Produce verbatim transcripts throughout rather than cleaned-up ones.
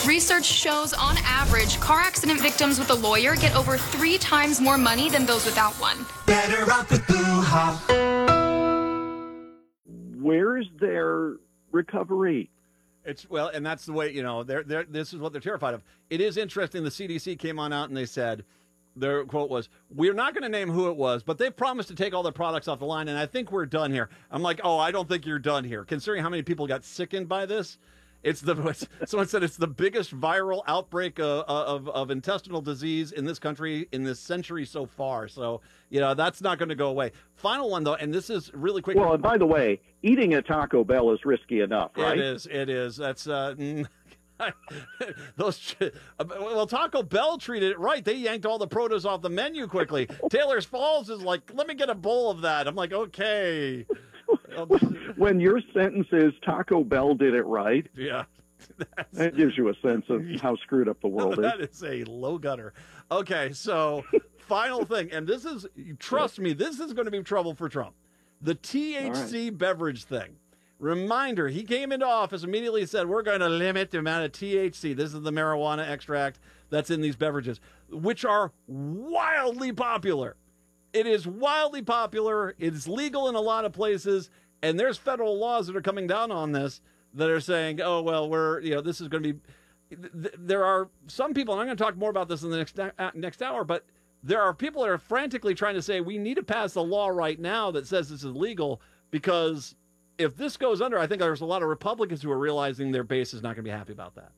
Research shows, on average, car accident victims with a lawyer get over three times more money than those without one. Better off with Blue Hawk. Where's their recovery? It's well, and that's the way, you know, they're, they're, this is what they're terrified of. It is interesting. The C D C came on out and they said, their quote was, "We're not going to name who it was, but they promised to take all their products off the line, and I think we're done here." I'm like, oh, I don't think you're done here. Considering how many people got sickened by this, it's the someone said it's the biggest viral outbreak of, of, of intestinal disease in this country in this century so far. So, you know, that's not going to go away. Final one, though, and this is really quick. Well, and by the way, eating at Taco Bell is risky enough, right? It is. It is. That's uh, those. Well, Taco Bell treated it right. They yanked all the produce off the menu quickly. Taylor's Falls is like, let me get a bowl of that. I'm like, okay. When your sentence is Taco Bell did it right, yeah, that gives you a sense of how screwed up the world that is. That is a low gutter. Okay, so final thing, and this is, trust me, this is going to be trouble for Trump. The T H C right. beverage thing. Reminder, he came into office, immediately said, we're going to limit the amount of T H C. This is the marijuana extract that's in these beverages, which are wildly popular. It is wildly popular. It's legal in a lot of places. And there's federal laws that are coming down on this that are saying, oh, well, we're, you know, this is going to be, th- there are some people, and I'm going to talk more about this in the next, uh, next hour, but there are people that are frantically trying to say, we need to pass a law right now that says this is legal, because if this goes under, I think there's a lot of Republicans who are realizing their base is not going to be happy about that.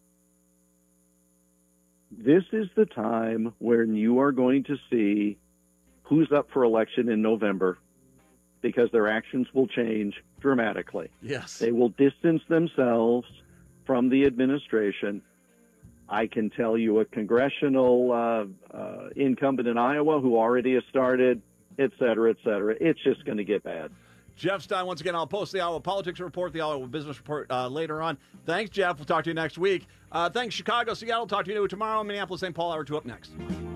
This is the time when you are going to see who's up for election in November, because their actions will change dramatically. Yes. They will distance themselves from the administration. I can tell you a congressional uh, uh, incumbent in Iowa who already has started, et cetera, et cetera. It's just going to get bad. Jeff Stein, once again, I'll post the Iowa Politics Report, the Iowa Business Report uh, later on. Thanks, Jeff. We'll talk to you next week. Uh, thanks, Chicago, Seattle. Talk to you tomorrow. Minneapolis, Saint Paul, hour two up next.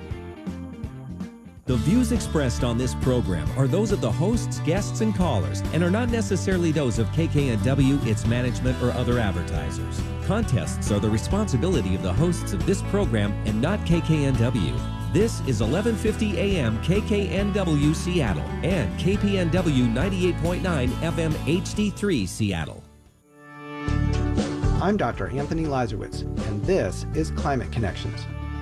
The views expressed on this program are those of the hosts, guests, and callers, and are not necessarily those of K K N W, its management, or other advertisers. Contests are the responsibility of the hosts of this program and not K K N W. This is eleven fifty A M K K N W Seattle and K P N W ninety-eight point nine F M H D three Seattle. I'm Doctor Anthony Lazarowitz, and this is Climate Connections.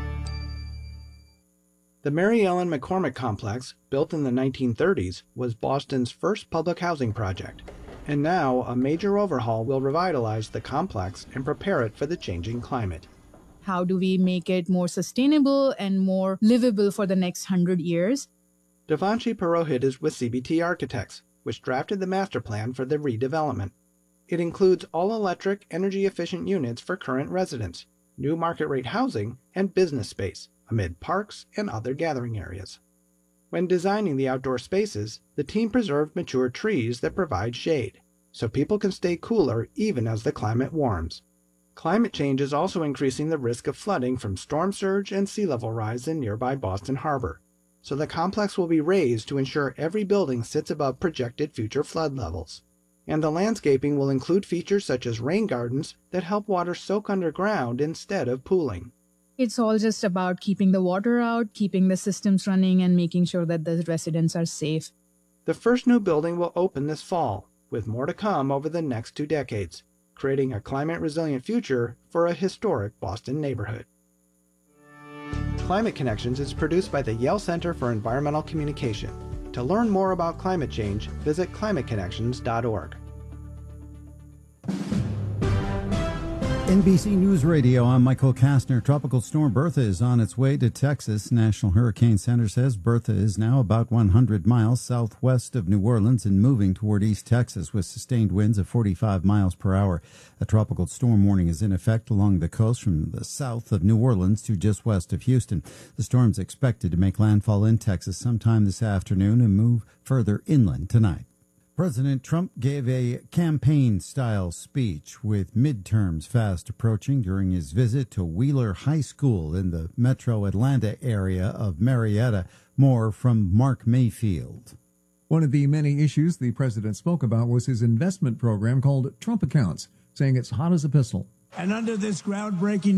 The Mary Ellen McCormick Complex, built in the nineteen thirties, was Boston's first public housing project. And now a major overhaul will revitalize the complex and prepare it for the changing climate. How do we make it more sustainable and more livable for the next hundred years? Devanshi Purohit is with C B T Architects, which drafted the master plan for the redevelopment. It includes all-electric, energy-efficient units for current residents, new market-rate housing, and business space, amid parks and other gathering areas. When designing the outdoor spaces, the team preserved mature trees that provide shade, so people can stay cooler even as the climate warms. Climate change is also increasing the risk of flooding from storm surge and sea level rise in nearby Boston Harbor, so the complex will be raised to ensure every building sits above projected future flood levels. And the landscaping will include features such as rain gardens that help water soak underground instead of pooling. It's all just about keeping the water out, keeping the systems running, and making sure that the residents are safe. The first new building will open this fall, with more to come over the next two decades, creating a climate-resilient future for a historic Boston neighborhood. Climate Connections is produced by the Yale Center for Environmental Communication. To learn more about climate change, visit climate connections dot org. N B C News Radio, I'm Michael Kastner. Tropical storm Bertha is on its way to Texas. National Hurricane Center says Bertha is now about one hundred miles southwest of New Orleans and moving toward East Texas with sustained winds of forty-five miles per hour. A tropical storm warning is in effect along the coast from the south of New Orleans to just west of Houston. The storm is expected to make landfall in Texas sometime this afternoon and move further inland tonight. President Trump gave a campaign-style speech with midterms fast approaching during his visit to Wheeler High School in the metro Atlanta area of Marietta. More from Mark Mayfield. One of the many issues the president spoke about was his investment program called Trump Accounts, saying it's hot as a pistol. And under this groundbreaking